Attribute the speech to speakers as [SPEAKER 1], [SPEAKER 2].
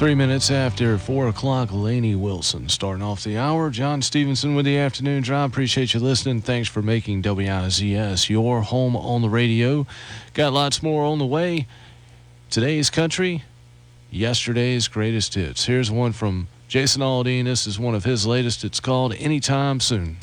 [SPEAKER 1] 3 minutes after 4 o'clock, Lainey Wilson starting off the hour. John Stevenson with the afternoon drive. Appreciate you listening. Thanks for making WIZS your home on the radio. Got lots more on the way. Today's country, yesterday's greatest hits. Here's one from Jason Aldean. This is one of his latest. It's called Anytime Soon.